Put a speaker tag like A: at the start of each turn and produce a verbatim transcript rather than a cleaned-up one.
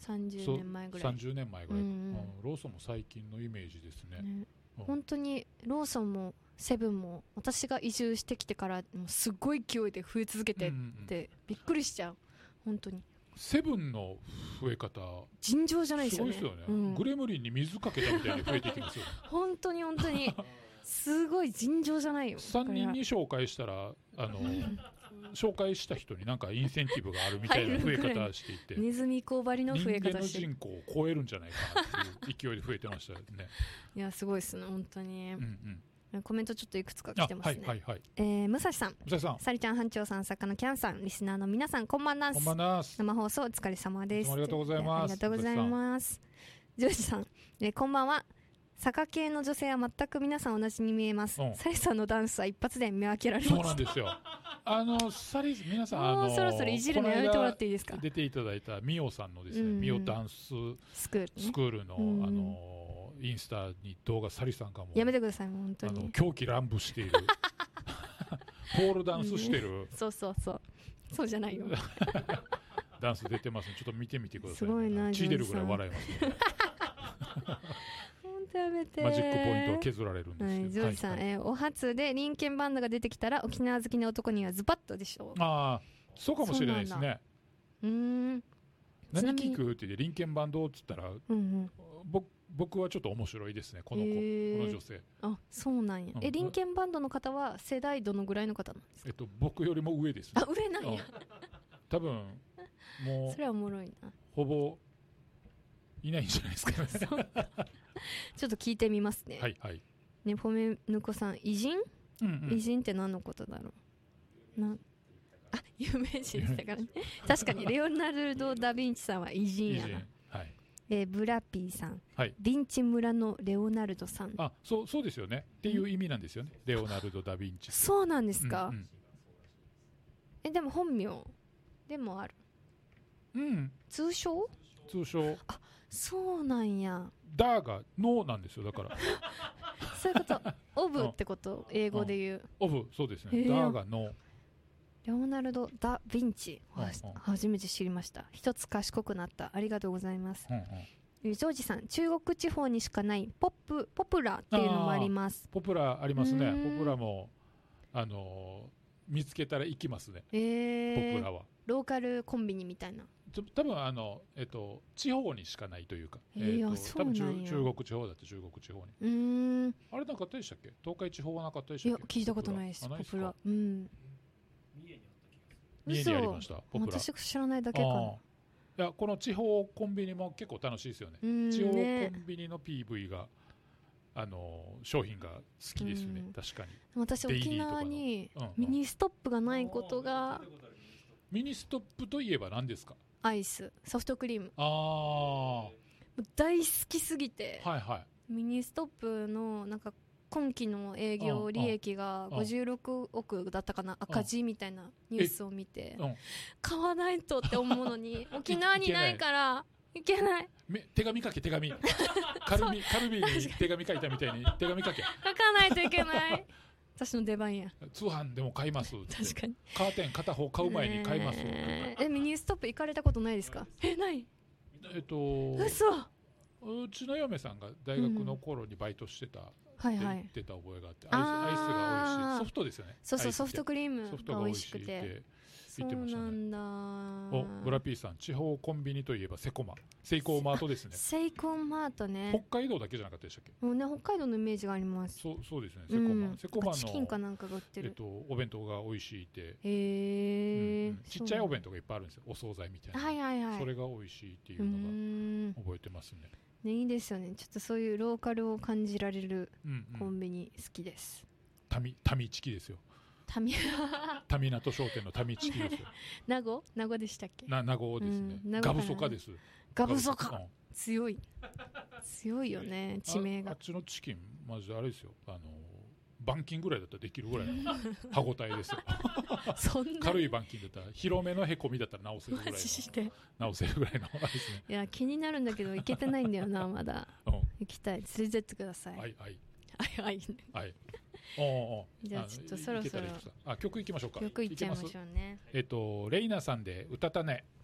A: さんじゅうねんまえぐらい。
B: さんじゅうねんまえぐらい、うん
A: うん、
B: ローソンも最近のイメージですね。ね、
A: うん、本当にローソンもセブンも私が移住してきてからもうすごい勢いで増え続けてってびっくりしちゃう。本当に
B: セブンの増え方
A: 尋常じゃないですよね。
B: すごいですよね、
A: うん、
B: グレムリンに水かけたみたいに増えていきますよ
A: 本当に本当にすごい尋常じゃないよ。
B: さんにんに紹介したらあの紹介した人になんかインセンティブがあるみたいな増え方していて、
A: ネズミ講張りの増え方して
B: 人間の人口を超えるんじゃないかなっていう勢いで増えてましたね
A: いやすごいですね本当に、
B: うんうん、
A: コメントちょっといくつか来てますね。
B: はいはいはい、
A: えー、武蔵さん、
B: 武蔵さん、
A: さりちゃん、班長さん、作家のキャンさん、リスナーの皆さん、こんばんなす。
B: こんばんなす。
A: 生放送お疲れ様です。
B: ありがとうございます。
A: ありがとうございます。ジョージさん、えー、こんばんは。坂系の女性は全く皆さん同じに見えます。うん、サリさんのダンスは一発で見分けられます。
B: そうなんですよ。あのサリ皆さんあの
A: そろそろいじるのやめてもらっていいですか。
B: 出ていただいたミオさんのですね、うん、ミオダンススクール、ね、スクールの、うん、あのインスタに動画サリさんがも
A: やめてくださいもう本当に。
B: あの狂気乱舞しているポールダンスしてる、
A: うん、そうそうそうそうじゃないよ
B: ダンス出てますね。ちょっと見てみてください、ね。
A: すごいな。
B: 血出るぐらい笑いますね。
A: やめて。
B: マジックポイントは削られるんですけど、はい、
A: ジョージさん、はい、えー、お初でリンケンバンドが出てきたら沖縄好きな男にはズバッとでしょう。
B: ああそうかもしれないですね。
A: うーん
B: 何聞くって言ってリンケンバンドって言ったら、うんうん、僕, 僕はちょっと面白いですねこの子、えー、この女性。
A: あそうなんや、うん、えリンケンバンドの方は世代どのぐらいの方なんですか。
B: えっと、僕よりも上です、ね、
A: あ上なんや、うん、
B: 多分もう
A: それはおもろいな。
B: ほぼいないんじゃないですかね
A: ちょっと聞いてみますね。
B: はいはい
A: ねポメヌコさん偉人、
B: うんうん、
A: 偉人って何のことだろうなあ有名人でしたからね確かにレオナルド・ダ・ヴィンチさんは偉人やな。
B: はい
A: えー、ブラピーさん、
B: はい、
A: ヴィンチ村のレオナルドさん。
B: あ そ, うそうですよねっていう意味なんですよね、レオナルド・ダ・ヴィンチ。
A: そうなんですか、
B: うんうん、
A: えでも本名でもある、
B: うん、
A: 通称
B: 通称。
A: あそうなんや。
B: ダーがノーなんですよだから
A: そういうことオブってこと、うん、英語で言う、
B: うん、オブそうですね、ダーがノー。
A: レオナルド・ダ・ヴィンチ、うんうん、初めて知りました。一つ賢くなった。ありがとうございます、うんうん、ジョージさん中国地方にしかないポップポプラっていうのもあります。
B: ポプラありますね。ポプラもあのー、見つけたら行きますね、
A: えー、
B: ポプラは
A: ローカルコンビニみたいな。
B: 多分あの、えっと、地方にしかないというか、
A: えーえー、
B: 多分 中, 中国地方だって中国地方に。
A: うーん
B: あれなかったでしたっけ。東海地方はなかったでしたっけ。
A: いや聞いたことないです。ポプラ、うん、
B: 三重にありました。ポプラ
A: 私知らないだけかな。い
B: やこの地方コンビニも結構楽しいですよね。地方コンビニの ピーブイ があの商品が好きですね。確かに
A: 私沖縄にミニストップがないことが、うんうん、
B: ミニストップといえば何ですか。
A: アイスソフトクリーム。
B: あ
A: 大好きすぎて、
B: はいはい、
A: ミニストップのなんか今期の営業利益がごじゅうろくおくだったかな、赤字みたいなニュースを見て、買わないとって思うのに沖縄にないからいけない。
B: 手紙書け手紙カルビカルビに手紙書いたみたいに手紙書け
A: 書かないといけない私の出番や。
B: 通販でも買いますって。
A: 確かに
B: カーテン片方買う前に買います、
A: えー、えミニストップ行かれたことないですか。えない
B: えっと
A: 嘘。
B: うちの嫁さんが大学の頃にバイトしてた、うん
A: はいはい、
B: って言ってた覚えがあって、アイス、アイスが美味しい。ソフトですよね。
A: そうそうソフトクリームが美味しくて。
B: 言ってましたね。
A: そうなんだ。
B: おブラピーさん、地方コンビニといえばセコマ、セイコーマートですね。
A: セイコーマートね。
B: 北海道だけじゃなかったでしたっけ。
A: もうね北海道のイメージがあります。
B: そうそうですね。セコマ、うん、セコマの
A: チキンかなんかが売ってる、
B: えっと、お弁当が美味しいって。へ
A: え、
B: うんうん、ちっちゃいお弁当がいっぱいあるんですよ。お惣菜みたいな。
A: はいはいはい。
B: それが美味しいっていうのが覚えてますね。
A: ね、いいですよね。ちょっとそういうローカルを感じられるコンビニ好きです。
B: タミタミチキですよ。タミタミナト商店のタミチキですよ。
A: 名護名護でしたっけ。
B: な名護ですね。ガブソカです。
A: ガブソカ、うん、強い強いよね地名が。
B: あ, あっちのチキンマジであれですよ。あの板金ぐらいだったらできるぐらいの歯応えですよそんな軽い板金だったら広めのへこみだったら直せるぐらいの直せるぐらいのですね。
A: いや気になるんだけど行けてないんだよなまだ、うん、行きたい。連れてってください。
B: はいはい
A: はいはい
B: はいおお
A: じゃあちょっとそろそろ
B: あ曲いきましょうか。
A: 曲いっちゃいましょうね。
B: えっとレイナさんで歌ったね。